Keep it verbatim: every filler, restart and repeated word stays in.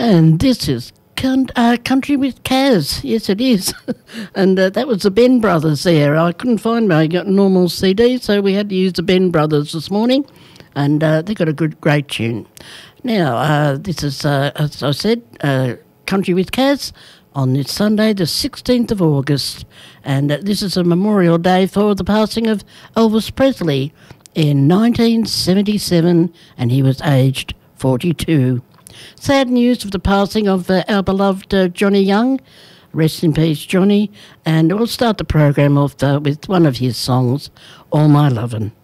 And this is con- uh, Country with Kaz. Yes, it is. and uh, that was the Ben Brothers there. I couldn't find my normal C D, so we had to use the Ben Brothers this morning. And uh, they got a good, great tune. Now, uh, this is, uh, as I said, uh, Country with Kaz on this Sunday, the sixteenth of August. And uh, this is a memorial day for the passing of Elvis Presley in nineteen seventy-seven, and he was aged forty-two. Sad news of the passing of uh, our beloved uh, Johnny Young. Rest in peace, Johnny. And we'll start the program off uh, with one of his songs, All My Lovin'.